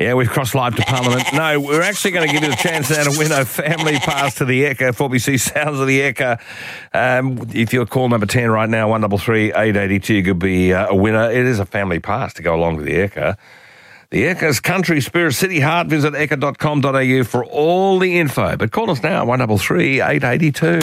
Yeah, we've crossed live to Parliament. No, we're actually going to give you the chance now to win a family pass to the Ekka, 4BC Sounds of the Ekka. If you're call number 10 right now, 133 882, you could be a winner. It is a family pass to go along with the Ekka. The Ekka's country spirit city heart. Visit ekka.com.au for all the info. But call us now, 133 882.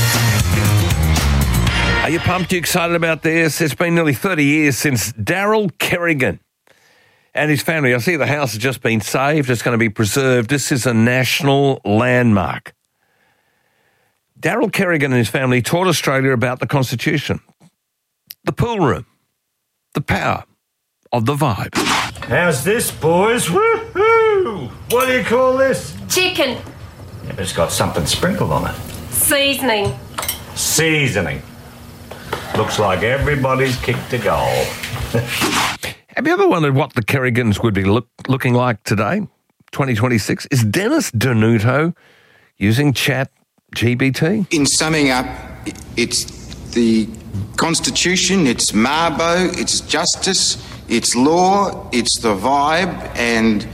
Are you pumped? You excited about this? It's been nearly 30 years since Daryl Kerrigan and his family. I see the house has just been saved. It's going to be preserved. This is a national landmark. Daryl Kerrigan and his family taught Australia about the Constitution, the pool room, the power of the vibe. How's this, boys? Woohoo! What do you call this? Chicken. Yeah, but it's got something sprinkled on it. Seasoning. Seasoning. Looks like everybody's kicked a goal. Have you ever wondered what the Kerrigans would be looking like today, 2026? Is Dennis Denuto using ChatGPT? In summing up, it's the Constitution, it's Mabo, it's justice, it's law, it's the vibe, and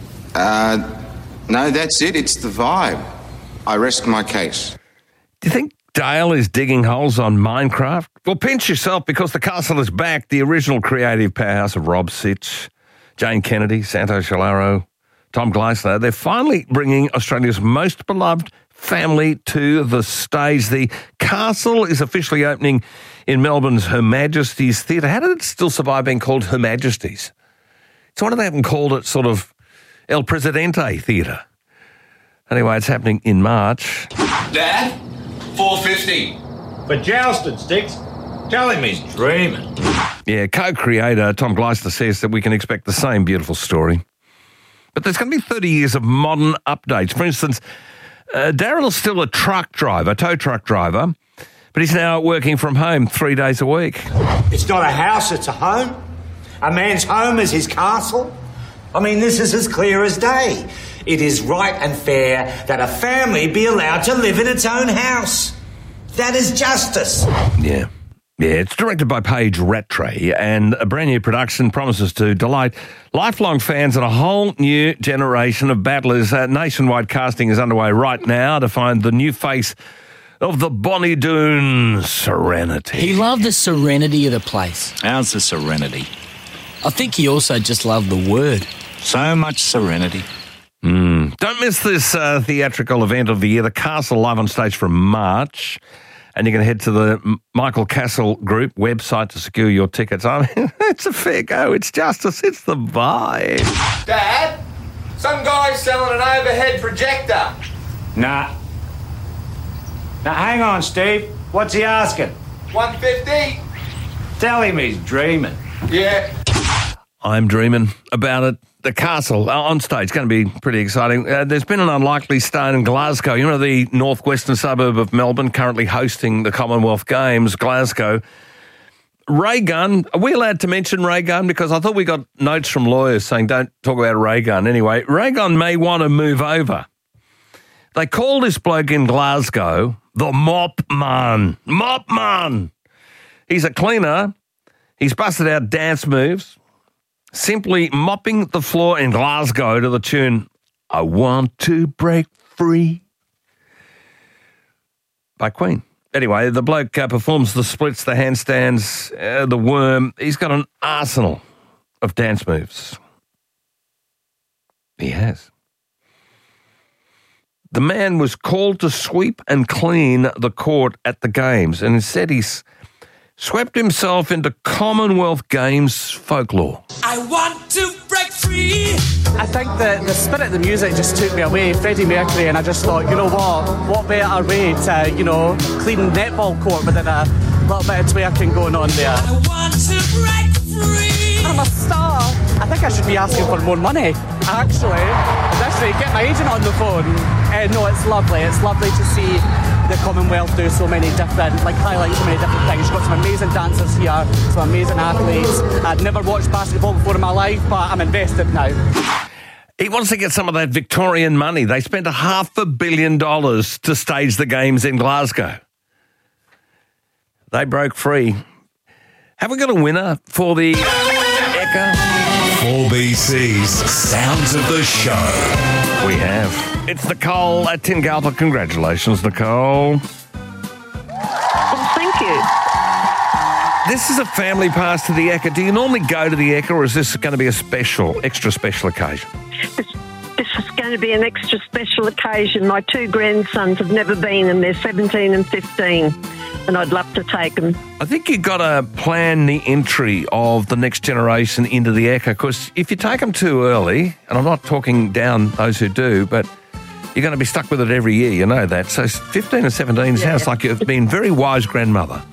no, that's it, it's the vibe. I rest my case. Do you think Dale is digging holes on Minecraft? Well, pinch yourself because the castle is back. The original creative powerhouse of Rob Sitch, Jane Kennedy, Santo Shalaro, Tom Gleisner. They're finally bringing Australia's most beloved family to the stage. The castle is officially opening in Melbourne's Her Majesty's Theatre. How did it still survive being called Her Majesty's? It's why they haven't called it sort of El Presidente Theatre. Anyway, it's happening in March. Dad, 450. For jousting sticks, tell him he's dreaming. Yeah, co-creator Tom Gleisner says that we can expect the same beautiful story. But there's going to be 30 years of modern updates. For instance, Daryl is still a truck driver, tow truck driver, but he's now working from home 3 days a week. It's not a house, it's a home. A man's home is his castle. I mean, this is as clear as day. It is right and fair that a family be allowed to live in its own house. That is justice. Yeah, it's directed by Paige Rattray, and a brand new production promises to delight lifelong fans and a whole new generation of battlers. Nationwide casting is underway right now to find the new face of the Bonnie Doon Serenity. He loved the serenity of the place. How's the serenity? I think he also just loved the word. So much serenity. Don't miss this theatrical event of the year, The Castle, live on stage from March. And you can head to the Michael Castle Group website to secure your tickets. I mean, it's a fair go. It's justice. It's the vibe. Dad, some guy's selling an overhead projector. Nah. Now, hang on, Steve. What's he asking? 150. Tell him he's dreaming. Yeah. I'm dreaming about it. The Castle on stage, going to be pretty exciting. There's been an unlikely stone in Glasgow. You know, the northwestern suburb of Melbourne, currently hosting the Commonwealth Games, Glasgow. Ray Gunn, are we allowed to mention Ray Gunn? Because I thought we got notes from lawyers saying don't talk about Ray Gunn. Anyway, Ray Gunn may want to move over. They call this bloke in Glasgow the Mop Man. Mop Man. He's a cleaner. He's busted out dance moves, simply mopping the floor in Glasgow to the tune, I Want to Break Free, by Queen. Anyway, the bloke performs the splits, the handstands, the worm. He's got an arsenal of dance moves. He has. The man was called to sweep and clean the court at the Games, and instead he's swept himself into Commonwealth Games folklore. I want to break free. I think that the spirit of the music just took me away, Freddie Mercury, and I just thought, you know what better way to, clean netball court within a little bit of twerking going on there. I want to break free. I'm a star. I think I should be asking for more money, actually. Get my agent on the phone. No, it's lovely. It's lovely to see the Commonwealth do so many different, highlight so many different things. You've got some amazing dancers here, some amazing athletes. I'd never watched basketball before in my life, but I'm invested now. He wants to get some of that Victorian money. They spent $500 million to stage the Games in Glasgow. They broke free. Have we got a winner for the Ekka? 4BC's Sounds of the Show. We have. It's Nicole at Tingalpa. Congratulations, Nicole. Well, thank you. This is a family pass to the Ekka. Do you normally go to the Ekka, or is this going to be a extra special occasion? This is going to be an extra special occasion. My two grandsons have never been, and they're 17 and 15, and I'd love to take them. I think you've got to plan the entry of the next generation into the Ekka, because if you take them too early, and I'm not talking down those who do, but you're going to be stuck with it every year, you know that. So 15 and 17 sounds like you've been very wise grandmother.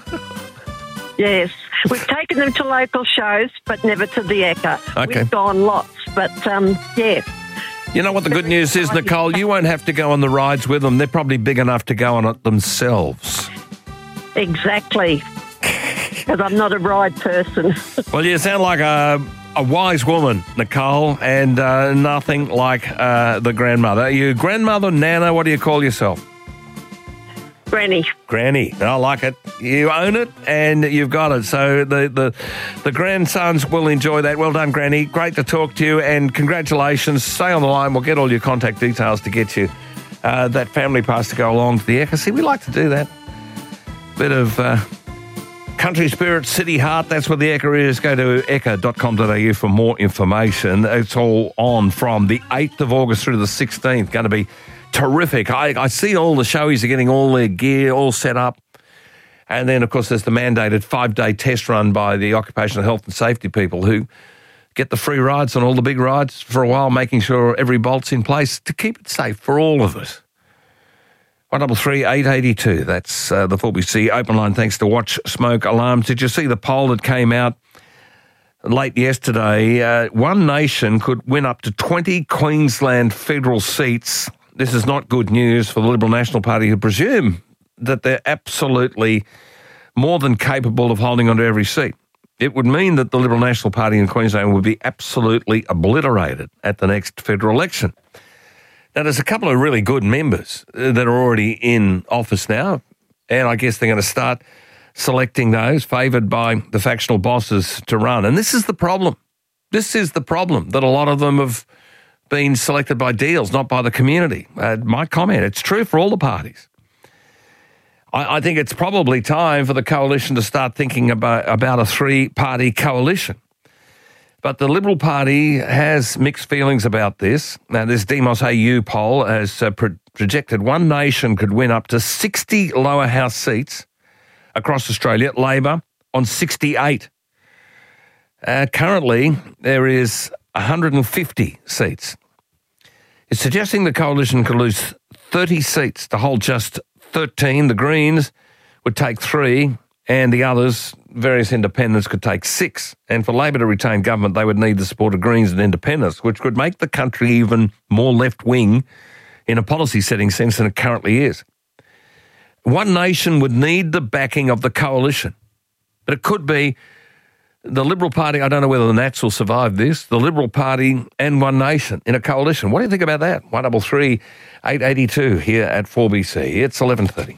Yes. We've taken them to local shows, but never to the Ekka. Okay. We've gone lots, but, yeah. You know what the good news is, Nicole? You won't have to go on the rides with them. They're probably big enough to go on it themselves. Exactly. Because I'm not a ride person. Well, you sound like a wise woman, Nicole, and nothing like the grandmother. Are you grandmother, Nana? What do you call yourself? Granny. Granny. I like it. You own it and you've got it. So the grandsons will enjoy that. Well done, Granny. Great to talk to you and congratulations. Stay on the line. We'll get all your contact details to get you that family pass to go along to the Ekka. See, we like to do that. Bit of country spirit, city heart. That's where the Ekka is. Go to ekka.com.au for more information. It's all on from the 8th of August through to the 16th. Going to be terrific. I see all the showies are getting all their gear all set up. And then, of course, there's the mandated 5-day test run by the occupational health and safety people who get the free rides on all the big rides for a while, making sure every bolt's in place to keep it safe for all of us. 133 882. That's the 4BC open line. Thanks to Watch Smoke Alarms. Did you see the poll that came out late yesterday? One Nation could win up to 20 Queensland federal seats. This is not good news for the Liberal National Party, who presume that they're absolutely more than capable of holding onto every seat. It would mean that the Liberal National Party in Queensland would be absolutely obliterated at the next federal election. Now, there's a couple of really good members that are already in office now, and I guess they're going to start selecting those favoured by the factional bosses to run. And this is the problem. This is the problem, that a lot of them have been selected by deals, not by the community. My comment, it's true for all the parties. I think it's probably time for the coalition to start thinking about a three-party coalition. But the Liberal Party has mixed feelings about this. Now, this Demos AU poll has projected One Nation could win up to 60 lower house seats across Australia, Labor on 68. Currently, there is 150 seats. It's suggesting the coalition could lose 30 seats to hold just 13. The Greens would take 3, and the others, various independents, could take 6. And for Labor to retain government, they would need the support of Greens and independents, which could make the country even more left-wing in a policy-setting sense than it currently is. One Nation would need the backing of the coalition. But it could be the Liberal Party, I don't know whether the Nats will survive this, the Liberal Party and One Nation in a coalition. What do you think about that? 133 882 here at 4BC. It's 11:30.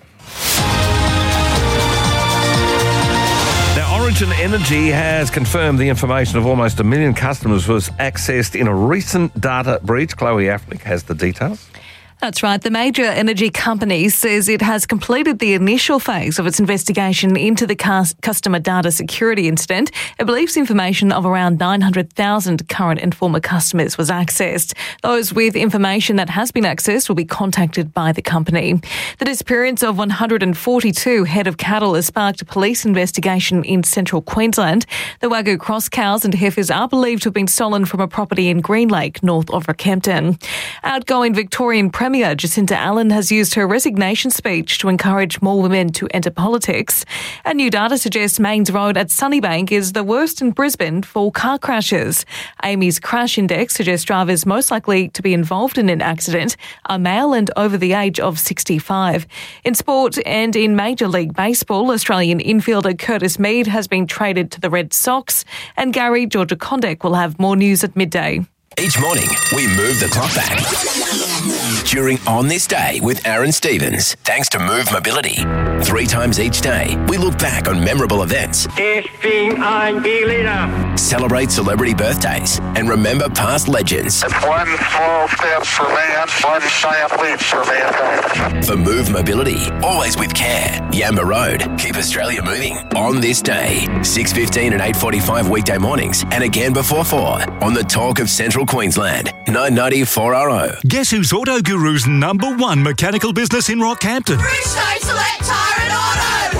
Now, Origin Energy has confirmed the information of almost 1 million customers was accessed in a recent data breach. Chloe Affleck has the details. That's right. The major energy company says it has completed the initial phase of its investigation into the customer data security incident. It believes information of around 900,000 current and former customers was accessed. Those with information that has been accessed will be contacted by the company. The disappearance of 142 head of cattle has sparked a police investigation in central Queensland. The Wagyu cross cows and heifers are believed to have been stolen from a property in Green Lake, north of Rockhampton. Outgoing Victorian Premier Jacinta Allen has used her resignation speech to encourage more women to enter politics. And new data suggests Mains Road at Sunnybank is the worst in Brisbane for car crashes. Amy's crash index suggests drivers most likely to be involved in an accident are male and over the age of 65. In sport and in Major League Baseball, Australian infielder Curtis Mead has been traded to the Red Sox, and Gary Georgia-Condek will have more news at midday. Each morning, we move the clock back. During On This Day with Aaron Stevens, thanks to Move Mobility. 3 times each day, we look back on memorable events, celebrate celebrity birthdays, and remember past legends. It's one small step for man, one giant leap for mankind. For Move Mobility, always with care. Yamba Road, keep Australia moving. On This Day, 6:15 and 8:45 weekday mornings, and again before 4 on the Talk of Central Queensland, 990 4RO. Guess who's Auto Guru's #1 mechanical business in Rockhampton? Bridgestone Select Tyre and Auto!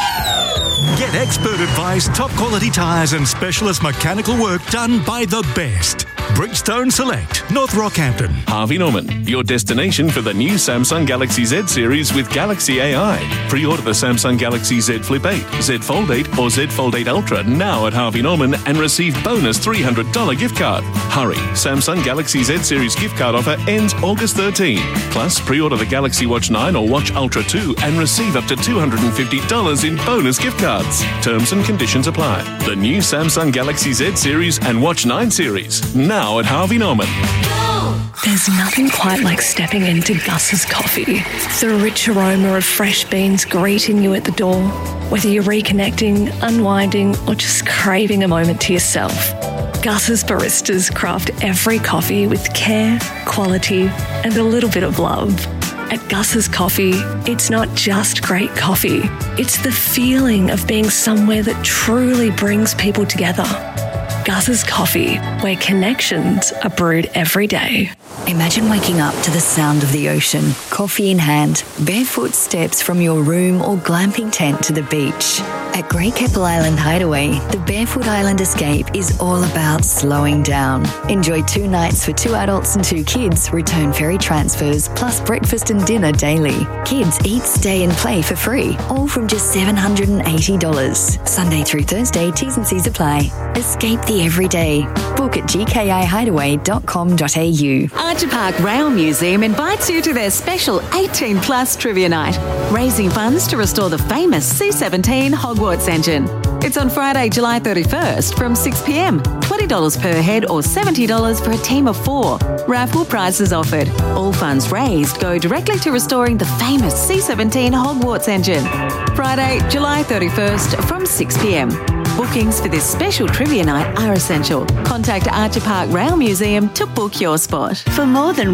Woo! Get expert advice, top quality tyres and specialist mechanical work done by the best. Bridgestone Select, North Rockhampton. Harvey Norman, your destination for the new Samsung Galaxy Z series with Galaxy AI. Pre-order the Samsung Galaxy Z Flip 8, Z Fold 8 or Z Fold 8 Ultra now at Harvey Norman and receive bonus $300 gift card. Hurry, Samsung Galaxy Z series gift card offer ends August 13. Plus, pre-order the Galaxy Watch 9 or Watch Ultra 2 and receive up to $250 in bonus gift cards. Terms and conditions apply. The new Samsung Galaxy Z series and Watch 9 series now at Harvey Norman. There's nothing quite like stepping into Gus's Coffee. The rich aroma of fresh beans greeting you at the door. Whether you're reconnecting, unwinding, or just craving a moment to yourself, Gus's baristas craft every coffee with care, quality, and a little bit of love. At Gus's Coffee, it's not just great coffee. It's the feeling of being somewhere that truly brings people together. Gus's Coffee, where connections are brewed every day. Imagine waking up to the sound of the ocean, coffee in hand, barefoot steps from your room or glamping tent to the beach. At Great Keppel Island Hideaway, the Barefoot Island Escape is all about slowing down. Enjoy 2 nights for 2 adults and 2 kids, return ferry transfers, plus breakfast and dinner daily. Kids eat, stay and play for free, all from just $780. Sunday through Thursday, T's and C's apply. Escape the everyday. Book at gkihideaway.com.au. Archer Park Rail Museum invites you to their special 18 Plus Trivia Night, raising funds to restore the famous C-17 Hogwarts engine. It's on Friday, July 31st from 6 p.m. $20 per head or $70 for a team of 4. Raffle prizes offered. All funds raised go directly to restoring the famous C-17 Hogwarts engine. Friday, July 31st from 6 p.m. Bookings for this special trivia night are essential. Contact Archer Park Rail Museum to book your spot. For more than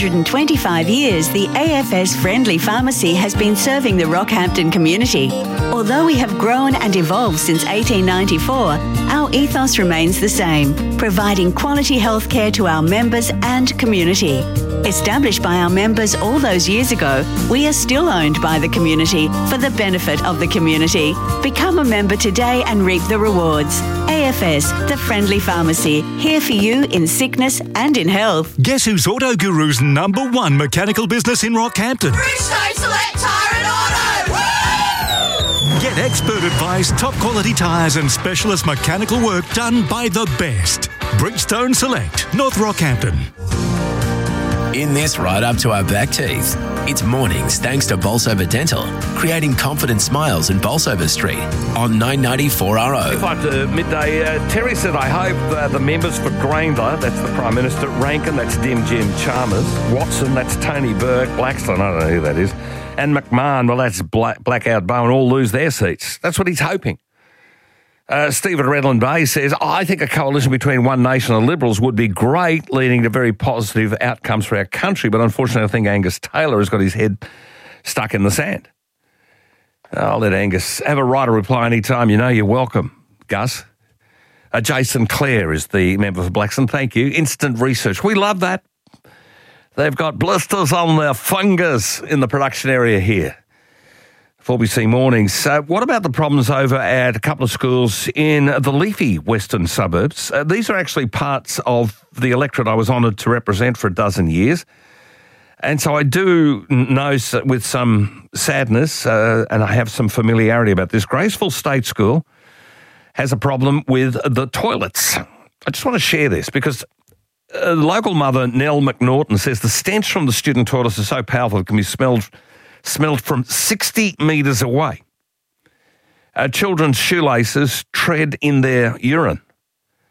125 years, the AFS Friendly Pharmacy has been serving the Rockhampton community. Although we have grown and evolved since 1894, our ethos remains the same, providing quality healthcare to our members and community. Established by our members all those years ago, we are still owned by the community for the benefit of the community. Become a member today and reap the rewards. AFS, the Friendly Pharmacy, here for you in sickness and in health. Guess who's Auto Guru's #1 mechanical business in Rockhampton? Bridgestone Select Tyre and Auto! Woo! Get expert advice, top quality tyres and specialist mechanical work done by the best. Bridgestone Select, North Rockhampton. In this right up to our back teeth. It's mornings thanks to Bolsover Dental, creating confident smiles in Bolsover Street on 990 4RO. 5 to midday, Terry said, I hope the members for Graindler, that's the Prime Minister, Rankin, that's Dim Jim Chalmers, Watson, that's Tony Burke, Blackstone, I don't know who that is, and McMahon, well, that's Blackout Bowen, all lose their seats. That's what he's hoping. Steve at Redland Bay says, I think a coalition between One Nation and Liberals would be great, leading to very positive outcomes for our country. But unfortunately, I think Angus Taylor has got his head stuck in the sand. I'll let Angus have a right to reply anytime. You know you're welcome, Gus. Jason Clare is the member for Blackstone. Thank you. Instant Research. We love that. They've got blisters on their fingers in the production area here. 4BC Mornings. So what about the problems over at a couple of schools in the leafy western suburbs? These are actually parts of the electorate I was honoured to represent for a dozen years. And so I do know with some sadness, and I have some familiarity about this, Graceville State School has a problem with the toilets. I just want to share this because local mother Nell McNaughton says the stench from the student toilets is so powerful it can be smelled from 60 metres away. Children's shoelaces tread in their urine.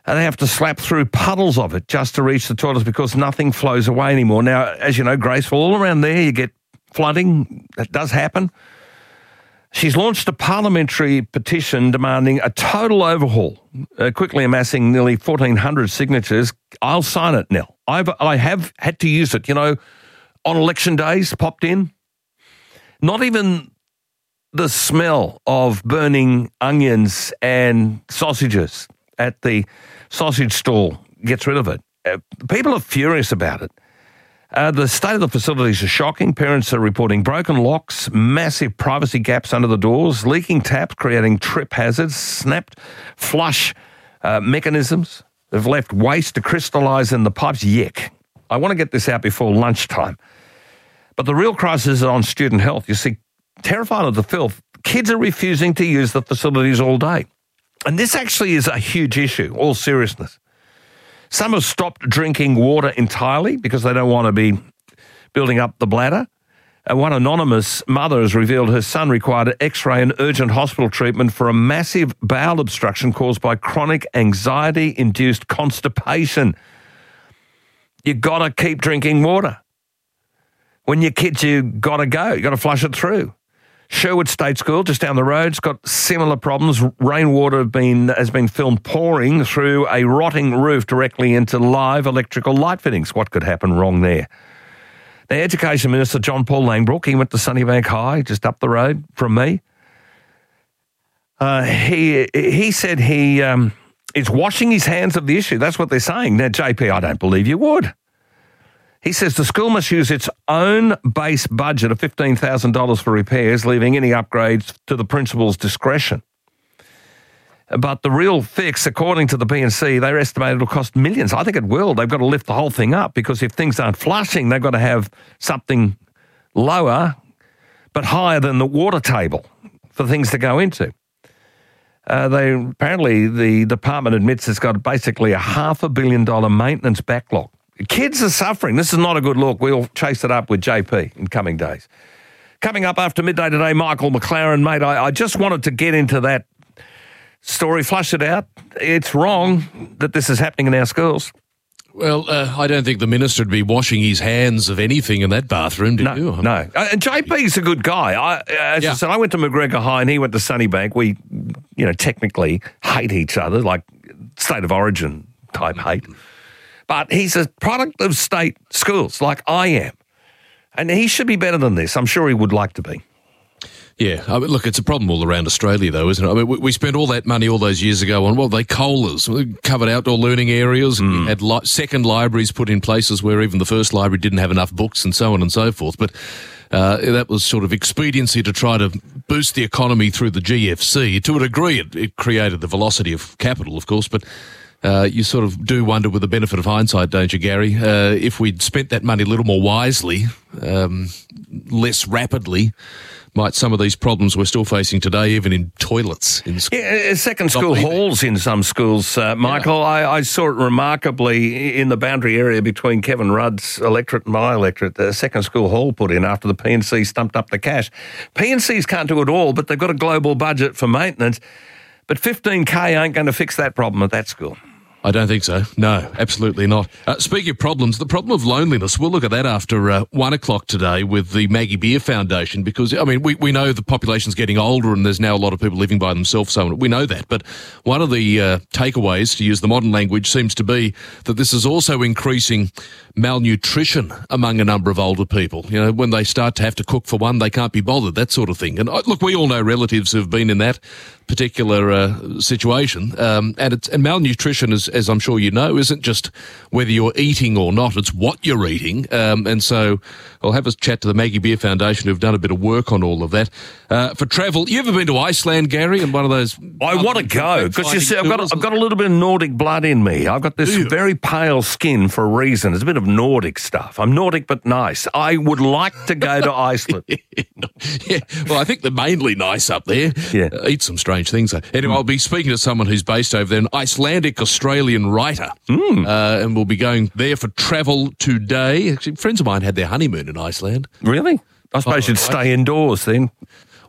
And they have to slap through puddles of it just to reach the toilets because nothing flows away anymore. Now, as you know, Graceful, all around there you get flooding. That does happen. She's launched a parliamentary petition demanding a total overhaul, quickly amassing nearly 1,400 signatures. I'll sign it, Nell. I have had to use it, on election days, popped in. Not even the smell of burning onions and sausages at the sausage stall gets rid of it. People are furious about it. The state of the facilities is shocking. Parents are reporting broken locks, massive privacy gaps under the doors, leaking taps creating trip hazards, snapped flush mechanisms. They've left waste to crystallise in the pipes. Yuck. I want to get this out before lunchtime. But the real crisis is on student health. You see, terrified of the filth, kids are refusing to use the facilities all day. And this actually is a huge issue, all seriousness. Some have stopped drinking water entirely because they don't want to be building up the bladder. One anonymous mother has revealed her son required an X-ray and urgent hospital treatment for a massive bowel obstruction caused by chronic anxiety-induced constipation. You got to keep drinking water. When you're kids, you got to go. You got to flush it through. Sherwood State School, just down the road, has got similar problems. Rainwater has been filmed pouring through a rotting roof directly into live electrical light fittings. What could happen wrong there? The Education Minister, John Paul Langbroek, he went to Sunnybank High, just up the road from me. He said he is washing his hands of the issue. That's what they're saying. Now, JP, I don't believe you would. He says the school must use its own base budget of $15,000 for repairs, leaving any upgrades to the principal's discretion. But the real fix, according to the P&C, they're estimated it'll cost millions. I think it will. They've got to lift the whole thing up because if things aren't flushing, they've got to have something lower but higher than the water table for things to go into. Apparently, the department admits it's got basically a $500 million maintenance backlog. Kids are suffering. This is not a good look. We'll chase it up with JP in coming days. Coming up after midday today, Michael McLaren. Mate, I just wanted to get into that story, flush it out. It's wrong that this is happening in our schools. Well, I don't think the minister would be washing his hands of anything in that bathroom, do you? No. And JP's a good guy. I said, I went to McGregor High and he went to Sunnybank. We, technically hate each other, like state of origin type hate. But he's a product of state schools like I am. And he should be better than this. I'm sure he would like to be. Yeah, look, it's a problem all around Australia, though, isn't it? I mean, we spent all that money all those years ago on, colas, covered outdoor learning areas, and had second libraries put in places where even the first library didn't have enough books and so on and so forth. But that was sort of expediency to try to boost the economy through the GFC. To a degree, it created the velocity of capital, of course, but you sort of do wonder with the benefit of hindsight, don't you, Gary? If we'd spent that money a little more wisely, less rapidly, might some of these problems we're still facing today, even in toilets in schools. Yeah, second school halls in some schools, Michael. Yeah. I saw it remarkably in the boundary area between Kevin Rudd's electorate and my electorate, the second school hall put in after the P&C stumped up the cash. P&Cs can't do it all, but they've got a global budget for maintenance. But $15,000 ain't going to fix that problem at that school. I don't think so. No, absolutely not. Speaking of problems, the problem of loneliness, we'll look at that after 1 o'clock today with the Maggie Beer Foundation because, I mean, we know the population's getting older and there's now a lot of people living by themselves, so we know that. But one of the takeaways, to use the modern language, seems to be that this is also increasing malnutrition among a number of older people. You know, when they start to have to cook for one, they can't be bothered, that sort of thing. And look, we all know relatives who've been in that particular situation. And malnutrition, as I'm sure you know, isn't just whether you're eating or not, it's what you're eating. And so I'll have a chat to the Maggie Beer Foundation who've done a bit of work on all of that. For travel, you ever been to Iceland, Gary, and one of those... I want to go, because you see, I've got a little bit of Nordic blood in me. I've got this very pale skin for a reason. It's a bit of Nordic stuff. I'm Nordic but nice. I would like to go to Iceland. Yeah, well, I think they're mainly nice up there. Yeah. Eat some strange things, though. Anyway, I'll be speaking to someone who's based over there, an Icelandic-Australian writer, and we'll be going there for travel today. Actually, friends of mine had their honeymoon in Iceland. Really? I suppose you'd stay indoors then.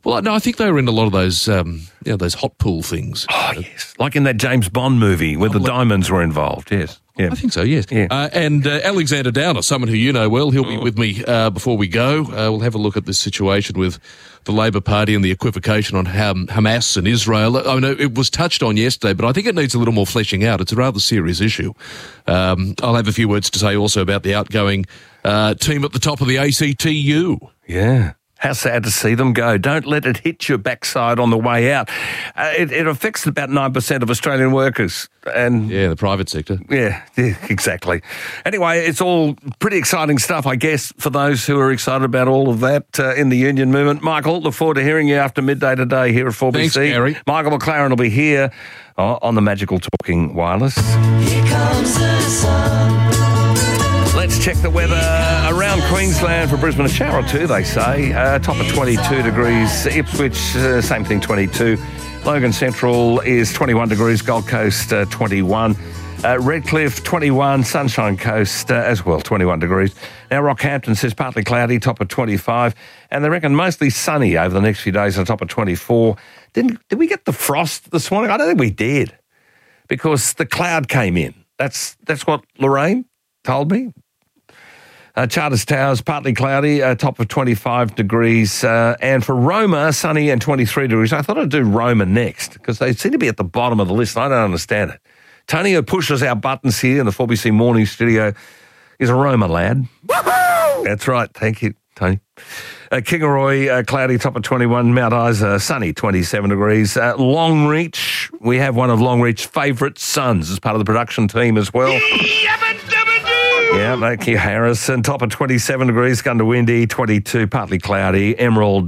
Well, no, I think they were in a lot of those, those hot pool things. Oh, yes. Like in that James Bond movie where the diamonds were involved, yes. Yeah. I think so, yes. Yeah. And Alexander Downer, someone who you know well, he'll be with me before we go. We'll have a look at this situation with the Labor Party and the equivocation on Hamas and Israel. I know it was touched on yesterday, but I think it needs a little more fleshing out. It's a rather serious issue. I'll have a few words to say also about the outgoing team at the top of the ACTU. Yeah. How sad to see them go. Don't let it hit your backside on the way out. It affects about 9% of Australian workers. And yeah, the private sector. Yeah, exactly. Anyway, it's all pretty exciting stuff, I guess, for those who are excited about all of that in the union movement. Michael, look forward to hearing you after midday today here at 4BC. Thanks, Gary. Michael McLaren will be here on the Magical Talking Wireless. Here comes the sun. Let's check the weather around Queensland for Brisbane. A shower or two, they say. Top of 22 degrees. Ipswich, same thing, 22. Logan Central is 21 degrees. Gold Coast, 21. Redcliffe, 21. Sunshine Coast as well, 21 degrees. Now Rockhampton says partly cloudy, top of 25. And they reckon mostly sunny over the next few days, on top of 24. Did we get the frost this morning? I don't think we did, because the cloud came in. That's what Lorraine told me. Charters Towers, partly cloudy, top of 25 degrees. And for Roma, sunny and 23 degrees. I thought I'd do Roma next, because they seem to be at the bottom of the list. I don't understand it. Tony, who pushes our buttons here in the 4BC Morning Studio, is a Roma lad. Woo-hoo! That's right. Thank you, Tony. Kingaroy, cloudy, top of 21. Mount Isa, sunny, 27 degrees. Longreach, we have one of Longreach's favourite sons as part of the production team as well. Yeah, thank you, Harrison. Top of 27 degrees, Gundawindi, 22, partly cloudy. Emerald,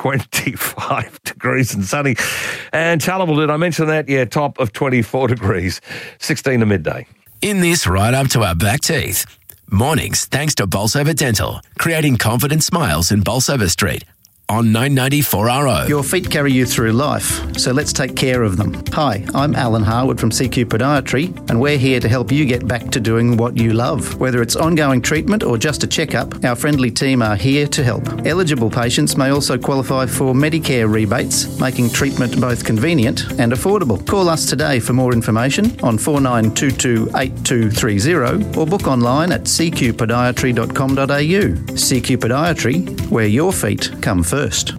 25 degrees and sunny. And Charleville, did I mention that? Yeah, top of 24 degrees, 16 to midday. In this right up to our back teeth. Mornings thanks to Bolsover Dental, creating confident smiles in Bolsover Street. On 994RO. Your feet carry you through life, so let's take care of them. Hi, I'm Alan Harwood from CQ Podiatry, and we're here to help you get back to doing what you love. Whether it's ongoing treatment or just a checkup, our friendly team are here to help. Eligible patients may also qualify for Medicare rebates, making treatment both convenient and affordable. Call us today for more information on 49228230 or book online at cqpodiatry.com.au. CQ Podiatry, where your feet come first. It's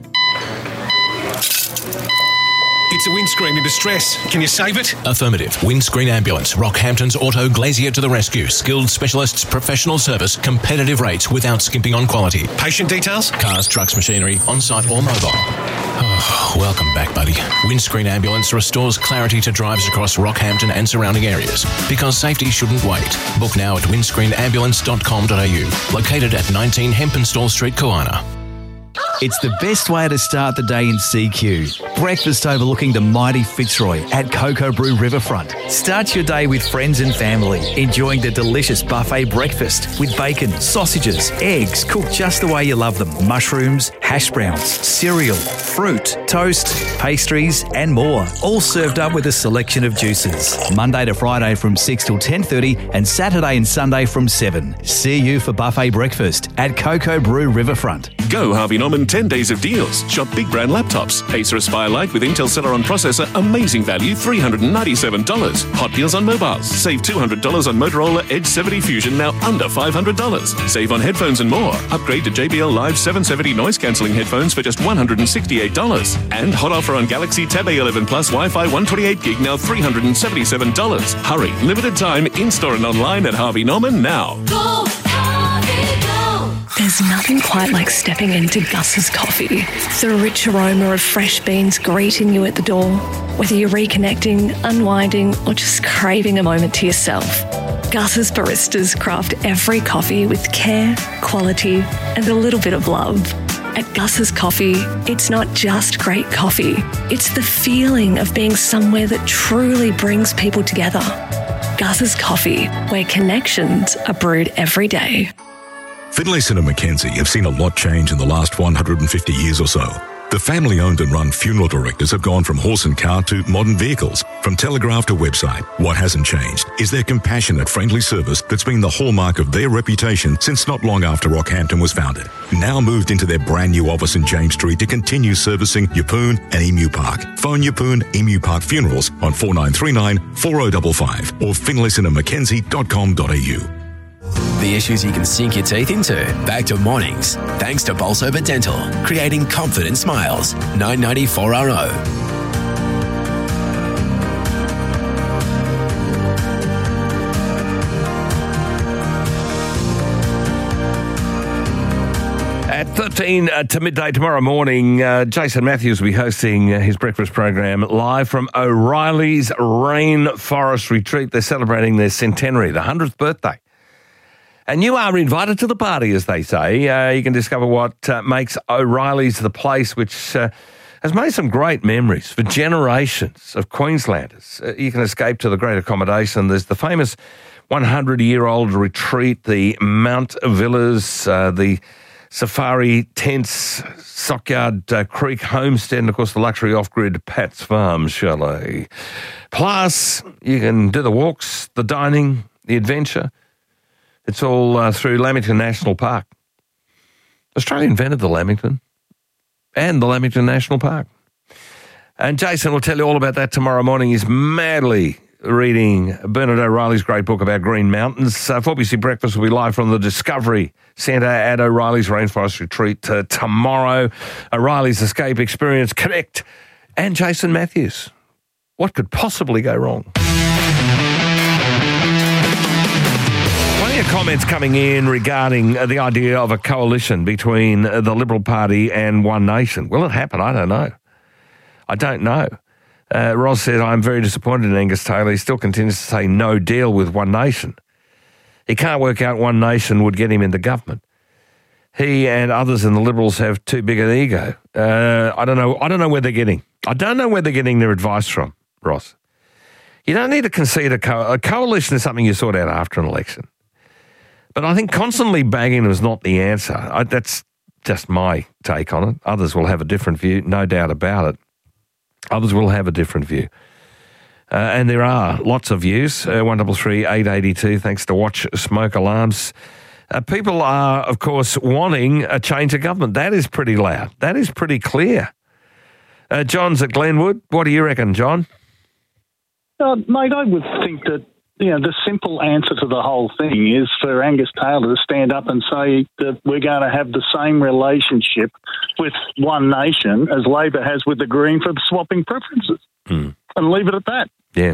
a windscreen in distress. Can you save it? Affirmative. Windscreen Ambulance. Rockhampton's Auto Glazier to the rescue. Skilled specialists, professional service, competitive rates without skimping on quality. Patient details? Cars, trucks, machinery, on-site or mobile. Oh, welcome back, buddy. Windscreen Ambulance restores clarity to drives across Rockhampton and surrounding areas. Because safety shouldn't wait. Book now at windscreenambulance.com.au. Located at 19 Hempenstall Street, Koana. It's the best way to start the day in CQ. Breakfast overlooking the mighty Fitzroy at Cocoa Brew Riverfront. Start your day with friends and family, enjoying the delicious buffet breakfast with bacon, sausages, eggs cooked just the way you love them, mushrooms, hash browns, cereal, fruit, toast, pastries and more. All served up with a selection of juices. Monday to Friday from 6 till 10:30 and Saturday and Sunday from 7. See you for buffet breakfast at Cocoa Brew Riverfront. Go Harvey Norman 10 days of deals. Shop big brand laptops. Acer Aspire Lite with Intel Celeron processor. Amazing value, $397. Hot deals on mobiles. Save $200 on Motorola Edge 70 Fusion, now under $500. Save on headphones and more. Upgrade to JBL Live 770 noise cancelling headphones for just $168. And hot offer on Galaxy Tab A11 Plus Wi-Fi 128 gig, now $377. Hurry, limited time, in-store and online at Harvey Norman now. Go, Harvey, go! There's nothing quite like stepping into Gus's Coffee. The rich aroma of fresh beans greeting you at the door. Whether you're reconnecting, unwinding, or just craving a moment to yourself, Gus's baristas craft every coffee with care, quality, and a little bit of love. At Gus's Coffee, it's not just great coffee. It's the feeling of being somewhere that truly brings people together. Gus's Coffee, where connections are brewed every day. Finlayson and Mackenzie have seen a lot change in the last 150 years or so. The family-owned and run funeral directors have gone from horse and car to modern vehicles, from telegraph to website. What hasn't changed is their compassionate, friendly service that's been the hallmark of their reputation since not long after Rockhampton was founded. Now moved into their brand new office in James Street to continue servicing Yeppoon and Emu Park. Phone Yeppoon Emu Park Funerals on 4939 4055 or finlayson@mackenzie.com.au. The issues you can sink your teeth into. Back to mornings. Thanks to Bolsover Dental. Creating confident smiles. 994RO. At 13 to midday tomorrow morning, Jason Matthews will be hosting his breakfast program live from O'Reilly's Rainforest Retreat. They're celebrating their centenary, the 100th birthday. And you are invited to the party, as they say. You can discover what makes O'Reilly's the place which has made some great memories for generations of Queenslanders. You can escape to the great accommodation. There's the famous 100-year-old retreat, the Mount Villas, the safari tents, Stockyard Creek Homestead, and, of course, the luxury off-grid Pat's Farm Chalet. Plus, you can do the walks, the dining, the adventure. It's all through Lamington National Park. Australia invented the Lamington and the Lamington National Park. And Jason will tell you all about that tomorrow morning. He's madly reading Bernard O'Reilly's great book about Green Mountains. 4BC Breakfast will be live from the Discovery Centre at O'Reilly's Rainforest Retreat tomorrow. O'Reilly's Escape Experience Connect and Jason Matthews. What could possibly go wrong? Comments coming in regarding the idea of a coalition between the Liberal Party and One Nation. Will it happen? I don't know. Roz said, I'm very disappointed in Angus Taylor. He still continues to say no deal with One Nation. He can't work out One Nation would get him into government. He and others in the Liberals have too big an ego. I don't know where they're getting. I don't know where they're getting their advice from, Ross. You don't need to concede a coalition is something you sort out after an election. But I think constantly bagging is not the answer. That's just my take on it. Others will have a different view, no doubt about it. Others will have a different view. And there are lots of views. 133 882, thanks to Watch Smoke Alarms. People are, of course, wanting a change of government. That is pretty loud. That is pretty clear. John's at Glenwood. What do you reckon, John? Mate, I would think that the simple answer to the whole thing is for Angus Taylor to stand up and say that we're going to have the same relationship with One Nation as Labor has with the Green for swapping preferences, and leave it at that. Yeah.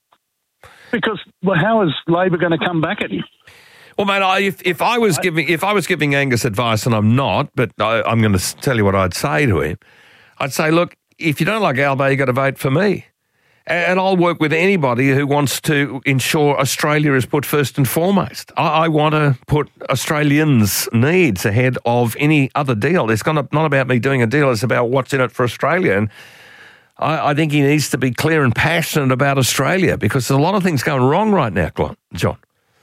Because how is Labor going to come back at him? Well, mate, if I was giving Angus advice, and I'm not, but I'm going to tell you what I'd say to him. I'd say, look, if you don't like Albo, you've got to vote for me. And I'll work with anybody who wants to ensure Australia is put first and foremost. I want to put Australians' needs ahead of any other deal. It's not about me doing a deal. It's about what's in it for Australia. And I think he needs to be clear and passionate about Australia because there's a lot of things going wrong right now, John.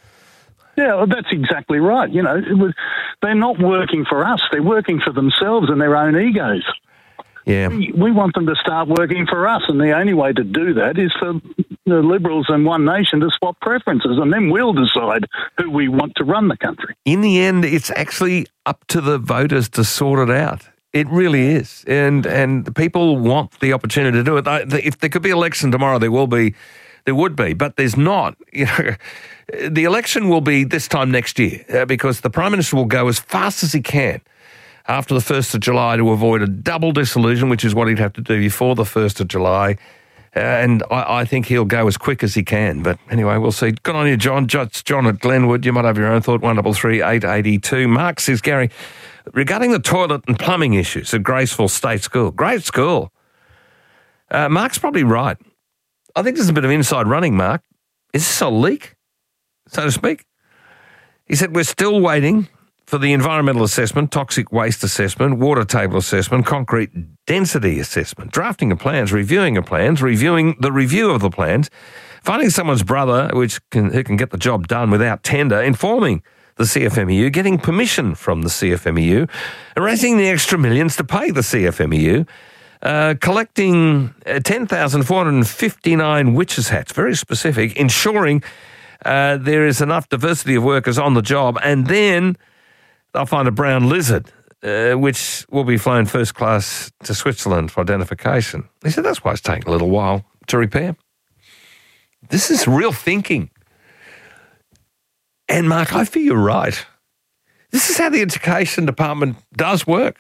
Yeah, well, that's exactly right. They're not working for us. They're working for themselves and their own egos. Yeah. We want them to start working for us, and the only way to do that is for the Liberals and One Nation to swap preferences, and then we'll decide who we want to run the country. In the end, it's actually up to the voters to sort it out. It really is. And the people want the opportunity to do it. If there could be election tomorrow, there would be, but there's not. The election will be this time next year because the Prime Minister will go as fast as he can after the 1st of July to avoid a double dissolution, which is what he'd have to do before the 1st of July. And I think he'll go as quick as he can. But anyway, we'll see. Good on you, John. John at Glenwood. You might have your own thought. 133 882. Mark says, Gary, regarding the toilet and plumbing issues at Graceville State School. Great school. Mark's probably right. I think there's a bit of inside running, Mark. Is this a leak, so to speak? He said, we're still waiting for the environmental assessment, toxic waste assessment, water table assessment, concrete density assessment, drafting of plans, reviewing of plans, reviewing the review of the plans, finding someone's brother who can get the job done without tender, informing the CFMEU, getting permission from the CFMEU, and raising the extra millions to pay the CFMEU, collecting 10,459 witches' hats, very specific, ensuring there is enough diversity of workers on the job, and then they'll find a brown lizard, which will be flown first class to Switzerland for identification. He said that's why it's taking a little while to repair. This is real thinking. And Mark, I feel you're right. This is how the Education Department does work.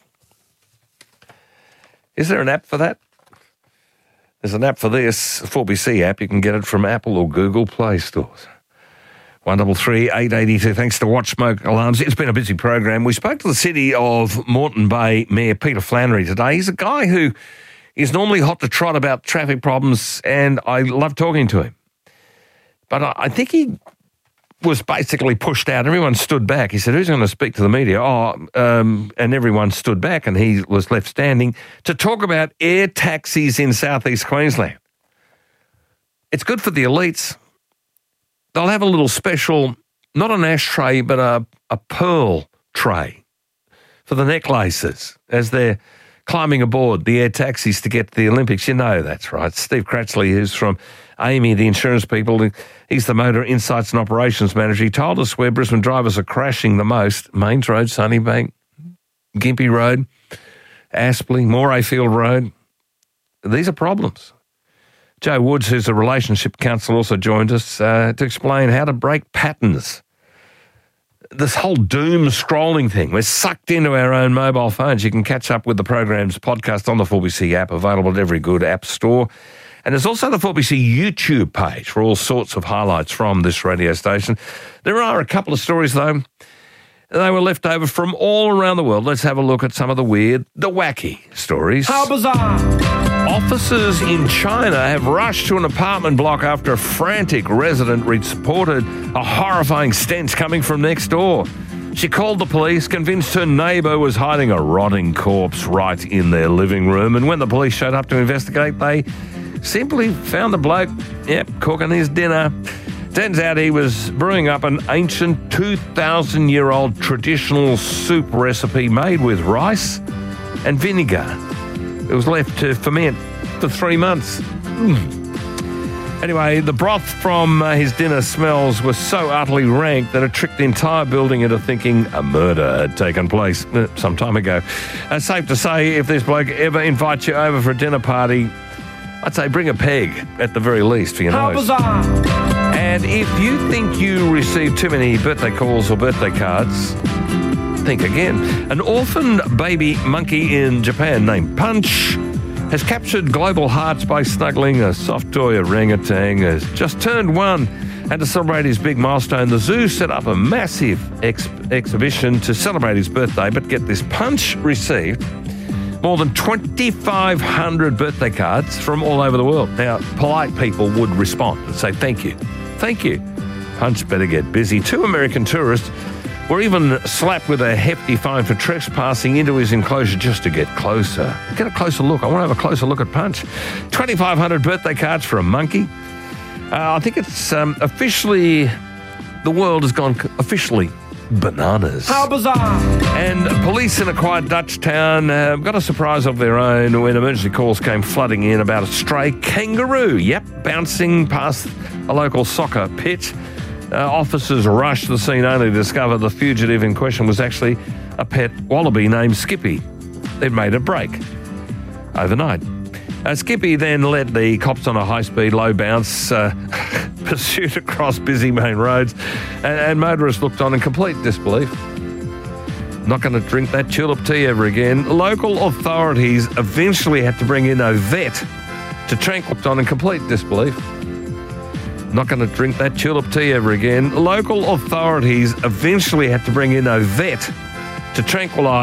Is there an app for that? There's an app for this, a 4BC app. You can get it from Apple or Google Play stores. 133 882. Thanks to Watch Smoke Alarms. It's been a busy program. We spoke to the City of Moreton Bay Mayor Peter Flannery today. He's a guy who is normally hot to trot about traffic problems, and I love talking to him. But I think he was basically pushed out. Everyone stood back. He said, who's going to speak to the media? And everyone stood back, and he was left standing to talk about air taxis in southeast Queensland. It's good for the elites. They'll have a little special, not an ashtray, but a pearl tray for the necklaces as they're climbing aboard the air taxis to get to the Olympics. You know that's right. Steve Cratchley, who's from AAMI, the insurance people, he's the Motor Insights and Operations Manager. He told us where Brisbane drivers are crashing the most. Mains Road, Sunnybank, Gympie Road, Aspley, Morayfield Road. These are problems. Joe Woods, who's a relationship counsellor, also joined us to explain how to break patterns. This whole doom scrolling thing. We're sucked into our own mobile phones. You can catch up with the program's podcast on the 4BC app, available at every good app store. And there's also the 4BC YouTube page for all sorts of highlights from this radio station. There are a couple of stories, though. They were left over from all around the world. Let's have a look at some of the weird, the wacky stories. How bizarre! Officers in China have rushed to an apartment block after a frantic resident reported a horrifying stench coming from next door. She called the police, convinced her neighbour was hiding a rotting corpse right in their living room. And when the police showed up to investigate, they simply found the bloke, cooking his dinner. Turns out he was brewing up an ancient 2,000-year-old traditional soup recipe made with rice and vinegar. It was left to ferment for 3 months. Anyway, the broth from his dinner smells were so utterly rank that it tricked the entire building into thinking a murder had taken place some time ago. Safe to say, if this bloke ever invites you over for a dinner party, I'd say bring a peg at the very least for your nose. How bizarre! And if you think you receive too many birthday calls or birthday cards, think again. An orphan baby monkey in Japan named Punch has captured global hearts by snuggling a soft toy orangutan has just turned 1. And to celebrate his big milestone, the zoo set up a massive exhibition to celebrate his birthday. But get this, Punch received more than 2,500 birthday cards from all over the world. Now, polite people would respond and say, thank you. Thank you. Punch better get busy. 2 American tourists were even slapped with a hefty fine for trespassing into his enclosure just to get closer. Get a closer look. I want to have a closer look at Punch. 2,500 birthday cards for a monkey. I think it's officially, the world has gone officially bananas. How bizarre! And police in a quiet Dutch town got a surprise of their own when emergency calls came flooding in about a stray kangaroo. Bouncing past a local soccer pitch. Officers rushed to the scene only to discover the fugitive in question was actually a pet wallaby named Skippy. They'd made a break overnight. Skippy then led the cops on a high-speed, low-bounce pursuit across busy main roads, and motorists looked on in complete disbelief. Not going to drink that tulip tea ever again. Local authorities eventually had to bring in a vet to tranquilise on in complete disbelief. Not going to drink that tulip tea ever again. Local authorities eventually had to bring in a vet to tranquilise